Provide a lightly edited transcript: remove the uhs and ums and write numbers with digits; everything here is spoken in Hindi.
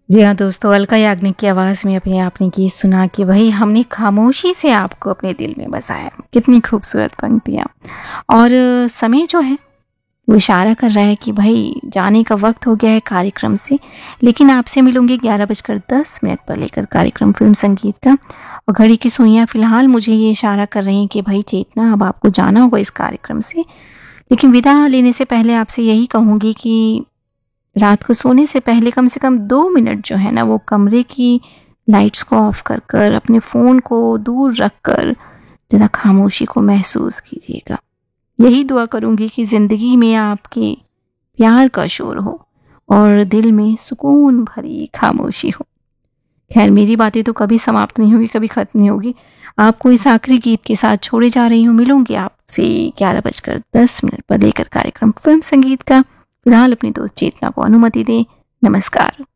जी हाँ दोस्तों, अलका याग्निक की आवाज़ में अभी आपने गीत सुना कि वही हमने खामोशी से आपको अपने दिल में बसाया। कितनी खूबसूरत पंक्तियाँ। और समय जो है वो इशारा कर रहा है कि भाई जाने का वक्त हो गया है कार्यक्रम से, लेकिन आपसे मिलूंगी 11:10 पर लेकर कार्यक्रम फिल्म संगीत का। और घड़ी की सुइयाँ फिलहाल मुझे ये इशारा कर रही हैं कि भाई चेतना, अब आपको जाना होगा इस कार्यक्रम से। लेकिन विदा लेने से पहले आपसे यही कहूँगी कि रात को सोने से पहले कम से कम 2 मिनट जो है ना, वो कमरे की लाइट्स को ऑफ कर कर, अपने फ़ोन को दूर रख कर ज़रा खामोशी को महसूस कीजिएगा। यही दुआ करूँगी कि ज़िंदगी में आपके प्यार का शोर हो और दिल में सुकून भरी खामोशी हो। खैर, मेरी बातें तो कभी समाप्त नहीं होगी, कभी ख़त्म नहीं होगी। आपको इस आखिरी गीत के साथ छोड़े जा रही हूँ। मिलूंगी आपसे 11:10 पर लेकर कार्यक्रम फिल्म संगीत का। फिलहाल अपनी दोस्त चेतना को अनुमति दें। नमस्कार।